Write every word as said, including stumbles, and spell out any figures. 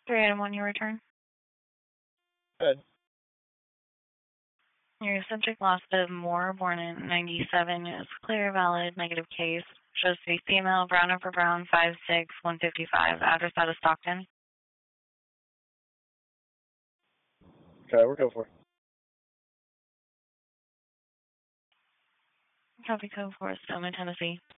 three item one, you return. Good. Your subject lost of Moore, born in ninety-seven, is clear, valid, negative case. Shows to be female, brown upper brown, five six, one fifty-five. Address out of Stockton. Okay, we're go for it. Copy code for Stillman, Tennessee.